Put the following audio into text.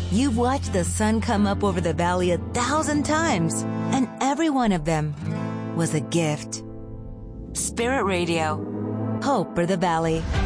You've watched the sun come up over the valley 1,000 times, and every one of them was a gift. Spirit Radio. Hope for the Valley.